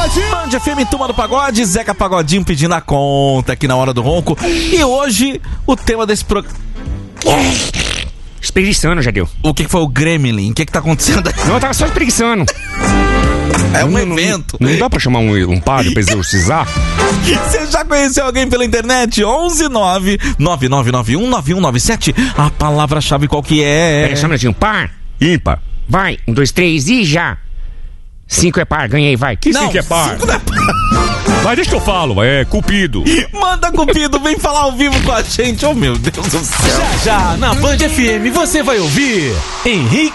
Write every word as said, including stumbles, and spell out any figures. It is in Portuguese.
Pagodinho. Band F M, Turma do Pagode, Zeca Pagodinho pedindo a conta aqui na hora do ronco. E hoje, o tema desse programa... Espreguiçando, já deu. O que, que foi o Gremlin? O que que tá acontecendo aqui? Não, eu tava só espreguiçando. É um não, evento. Não, não dá pra chamar um, um padre pra exorcizar? Você já conheceu alguém pela internet? onze nove nove nove nove um nove um nove sete. A palavra-chave qual que é? Pera, só um minutinho. Par, ímpar. Vai, um, dois, três e já. Cinco é par, ganhei, vai. Que Não, cinco é par? cinco não é par. Vai, deixa que eu falo, é Cupido. Manda Cupido, vem falar ao vivo com a gente. Oh, meu Deus do céu. Já já, na Band F M, você vai ouvir Henrique